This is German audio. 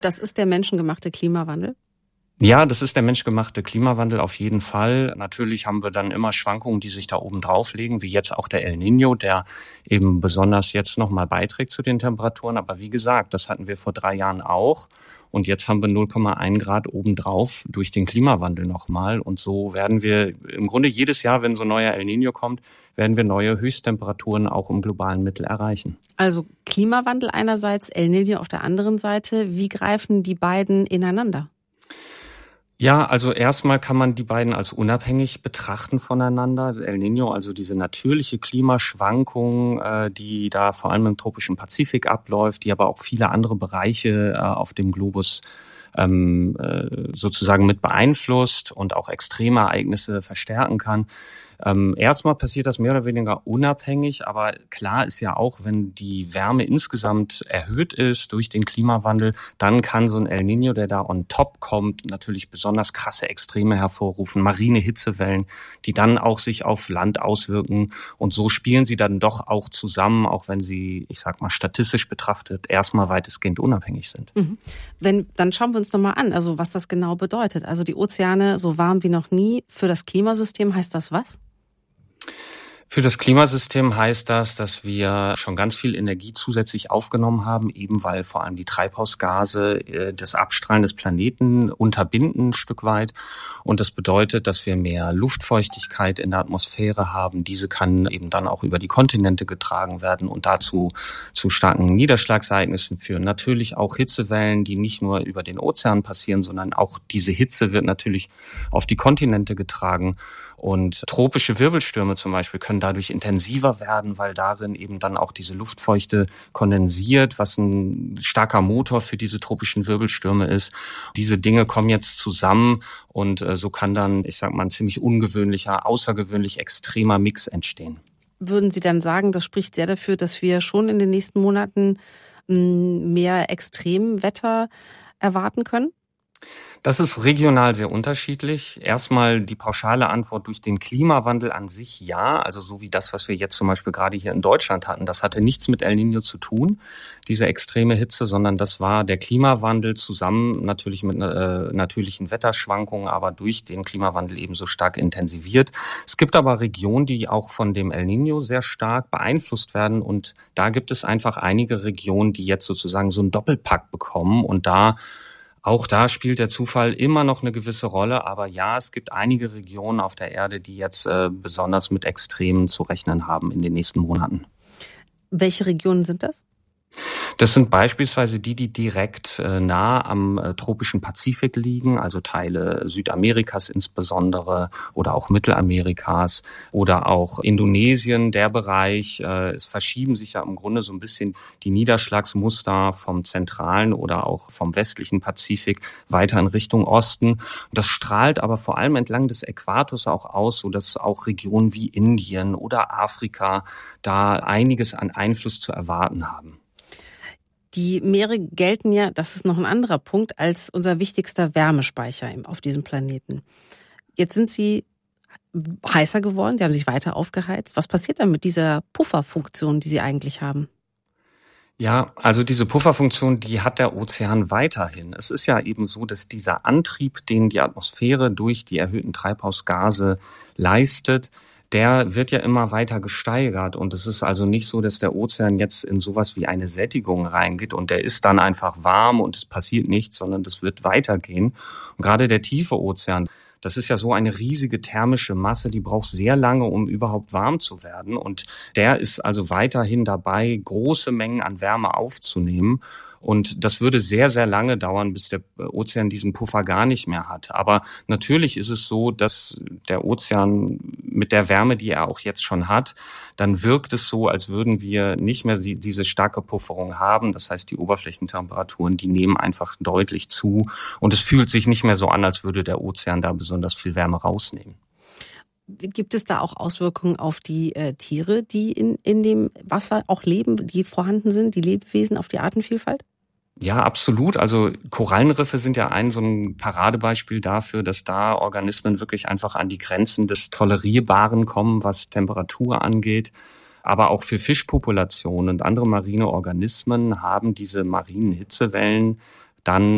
Das ist der menschengemachte Klimawandel? Ja, das ist der menschgemachte Klimawandel auf jeden Fall. Natürlich haben wir dann immer Schwankungen, die sich da oben drauflegen, wie jetzt auch der El Niño, der eben besonders jetzt nochmal beiträgt zu den Temperaturen. Aber wie gesagt, das hatten wir vor 3 Jahren auch. Und jetzt haben wir 0,1 Grad obendrauf durch den Klimawandel nochmal. Und so werden wir im Grunde jedes Jahr, wenn so ein neuer El Niño kommt, werden wir neue Höchsttemperaturen auch im globalen Mittel erreichen. Also Klimawandel einerseits, El Niño auf der anderen Seite. Wie greifen die beiden ineinander? Ja, also erstmal kann man die beiden als unabhängig betrachten voneinander. El Niño, also diese natürliche Klimaschwankung, die da vor allem im tropischen Pazifik abläuft, die aber auch viele andere Bereiche auf dem Globus sozusagen mit beeinflusst und auch Extremereignisse verstärken kann. Erstmal passiert das mehr oder weniger unabhängig, aber klar ist ja auch, wenn die Wärme insgesamt erhöht ist durch den Klimawandel, dann kann so ein El Niño, der da on top kommt, natürlich besonders krasse Extreme hervorrufen, marine Hitzewellen, die dann auch sich auf Land auswirken. Und so spielen sie dann doch auch zusammen, auch wenn sie, ich sag mal, statistisch betrachtet erstmal weitestgehend unabhängig sind. Dann schauen wir uns nochmal an, also was das genau bedeutet. Also die Ozeane so warm wie noch nie. Für das Klimasystem heißt das was? Für das Klimasystem heißt das, dass wir schon ganz viel Energie zusätzlich aufgenommen haben, eben weil vor allem die Treibhausgase das Abstrahlen des Planeten unterbinden ein Stück weit. Und das bedeutet, dass wir mehr Luftfeuchtigkeit in der Atmosphäre haben. Diese kann eben dann auch über die Kontinente getragen werden und dazu zu starken Niederschlagsereignissen führen. Natürlich auch Hitzewellen, die nicht nur über den Ozean passieren, sondern auch diese Hitze wird natürlich auf die Kontinente getragen. Und tropische Wirbelstürme zum Beispiel können dadurch intensiver werden, weil darin eben dann auch diese Luftfeuchte kondensiert, was ein starker Motor für diese tropischen Wirbelstürme ist. Diese Dinge kommen jetzt zusammen und so kann dann, ich sag mal, ein ziemlich ungewöhnlicher, außergewöhnlich extremer Mix entstehen. Würden Sie dann sagen, das spricht sehr dafür, dass wir schon in den nächsten Monaten mehr Extremwetter erwarten können? Das ist regional sehr unterschiedlich. Erstmal die pauschale Antwort durch den Klimawandel an sich ja, also so wie das, was wir jetzt zum Beispiel gerade hier in Deutschland hatten. Das hatte nichts mit El Niño zu tun, diese extreme Hitze, sondern das war der Klimawandel zusammen natürlich mit natürlichen Wetterschwankungen, aber durch den Klimawandel ebenso stark intensiviert. Es gibt aber Regionen, die auch von dem El Niño sehr stark beeinflusst werden und da gibt es einfach einige Regionen, die jetzt sozusagen so einen Doppelpack bekommen und auch da spielt der Zufall immer noch eine gewisse Rolle. Aber ja, es gibt einige Regionen auf der Erde, die jetzt besonders mit Extremen zu rechnen haben in den nächsten Monaten. Welche Regionen sind das? Das sind beispielsweise die direkt nah am tropischen Pazifik liegen, also Teile Südamerikas insbesondere oder auch Mittelamerikas oder auch Indonesien, der Bereich. Es verschieben sich ja im Grunde so ein bisschen die Niederschlagsmuster vom zentralen oder auch vom westlichen Pazifik weiter in Richtung Osten. Das strahlt aber vor allem entlang des Äquators auch aus, sodass auch Regionen wie Indien oder Afrika da einiges an Einfluss zu erwarten haben. Die Meere gelten ja, das ist noch ein anderer Punkt, als unser wichtigster Wärmespeicher auf diesem Planeten. Jetzt sind sie heißer geworden, sie haben sich weiter aufgeheizt. Was passiert dann mit dieser Pufferfunktion, die sie eigentlich haben? Ja, also diese Pufferfunktion, die hat der Ozean weiterhin. Es ist ja eben so, dass dieser Antrieb, den die Atmosphäre durch die erhöhten Treibhausgase leistet, der wird ja immer weiter gesteigert und es ist also nicht so, dass der Ozean jetzt in sowas wie eine Sättigung reingeht und der ist dann einfach warm und es passiert nichts, sondern das wird weitergehen. Und gerade der tiefe Ozean, das ist ja so eine riesige thermische Masse, die braucht sehr lange, um überhaupt warm zu werden und der ist also weiterhin dabei, große Mengen an Wärme aufzunehmen. Und das würde sehr, sehr lange dauern, bis der Ozean diesen Puffer gar nicht mehr hat. Aber natürlich ist es so, dass der Ozean mit der Wärme, die er auch jetzt schon hat, dann wirkt es so, als würden wir nicht mehr diese starke Pufferung haben. Das heißt, die Oberflächentemperaturen, die nehmen einfach deutlich zu. Und es fühlt sich nicht mehr so an, als würde der Ozean da besonders viel Wärme rausnehmen. Gibt es da auch Auswirkungen auf die Tiere, die in dem Wasser auch leben, die vorhanden sind, die Lebewesen, auf die Artenvielfalt? Ja, absolut. Also Korallenriffe sind ja so ein Paradebeispiel dafür, dass da Organismen wirklich einfach an die Grenzen des Tolerierbaren kommen, was Temperatur angeht. Aber auch für Fischpopulationen und andere marine Organismen haben diese marinen Hitzewellen dann